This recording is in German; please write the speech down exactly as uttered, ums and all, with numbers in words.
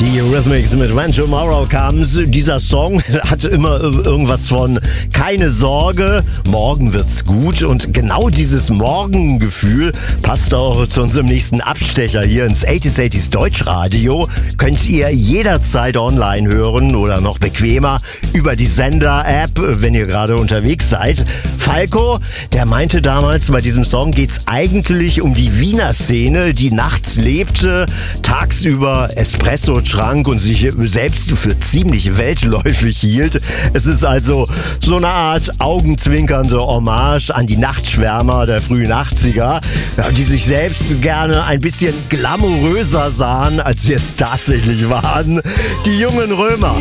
Die Eurythmics mit When Tomorrow Comes. Dieser Song hat immer irgendwas von keine Sorge, morgen wird's gut. Und genau dieses Morgengefühl passt auch zu unserem nächsten Abstecher hier ins achtziger achtziger Deutschradio. Könnt ihr jederzeit online hören oder noch bequemer über die Sender-App, wenn ihr gerade unterwegs seid. Falco, der meinte damals, bei diesem Song geht's eigentlich um die Wiener Szene, die nachts lebte, tagsüber Espresso trank und sich selbst für ziemlich weltläufig hielt. Es ist also so eine Art augenzwinkernde Hommage an die Nachtschwärmer der frühen achtziger, die sich selbst gerne ein bisschen glamouröser sahen, als sie es tatsächlich waren. Die jungen Römer.